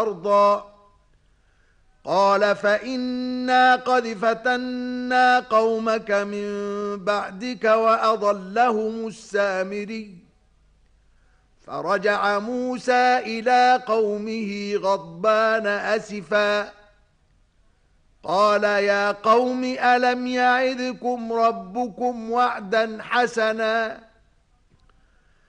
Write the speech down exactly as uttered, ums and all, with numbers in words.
أرضا قال فإنا قد فتنا قومك من بعدك وأضلهم السامري فرجع موسى إلى قومه غضبان أسفا قال يا قوم ألم يعدكم ربكم وعدا حسنا